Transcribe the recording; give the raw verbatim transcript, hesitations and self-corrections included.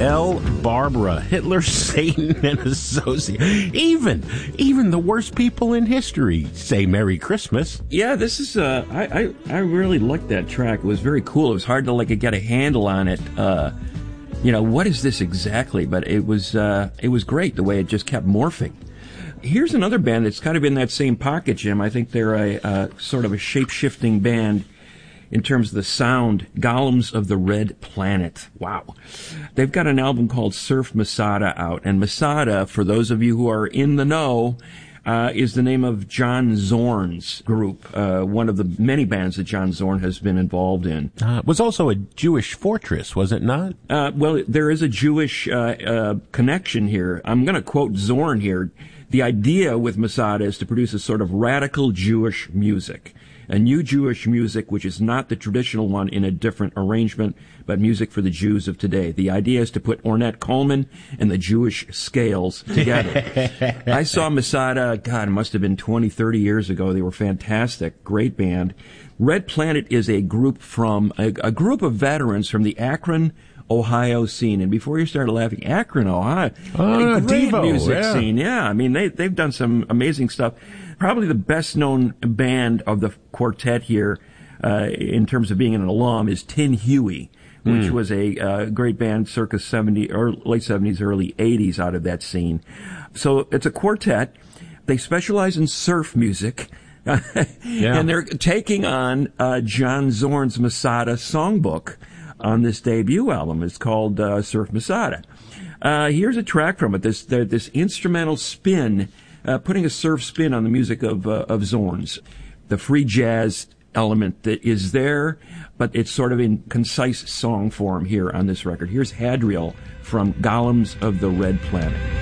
Hell, Barbara, Hitler, Satan, and Associate. Even, even the worst people in history say Merry Christmas. Yeah, this is, uh, I, I, I really liked that track. It was very cool. It was hard to, like, get a handle on it. Uh, you know, what is this exactly? But it was, uh, it was great the way it just kept morphing. Here's another band that's kind of in that same pocket, Jim. I think they're a, uh, sort of a shape-shifting band in terms of the sound, Golems of the Red Planet. Wow. They've got an album called Surf Masada out, and Masada, for those of you who are in the know, uh, is the name of John Zorn's group, uh, one of the many bands that John Zorn has been involved in. Uh, it was also a Jewish fortress, was it not? Uh, well, there is a Jewish uh, uh, connection here. I'm going to quote Zorn here. The idea with Masada is to produce a sort of radical Jewish music. A new Jewish music, which is not the traditional one in a different arrangement, but music for the Jews of today. The idea is to put Ornette Coleman and the Jewish Scales together. I saw Masada, God, it must have been twenty, thirty years ago. They were fantastic. Great band. Red Planet is a group from, a, a group of veterans from the Akron, Ohio scene. And before you started laughing, Akron, Ohio, oh, a great Devo, music yeah. scene. Yeah, I mean, they, they've done some amazing stuff. Probably the best-known band of the quartet here, uh, in terms of being an alum, is Tin Huey, which mm. was a uh, great band circa seventy or late seventies, early eighties out of that scene. So it's a quartet. They specialize in surf music. yeah. And they're taking on uh, John Zorn's Masada songbook on this debut album. It's called uh, Surf Masada. Uh, here's a track from it. This this instrumental spin, uh, putting a surf spin on the music of uh, of Zorn's. The free jazz element that is there, but it's sort of in concise song form here on this record. Here's Hadriel from Golems of the Red Planet.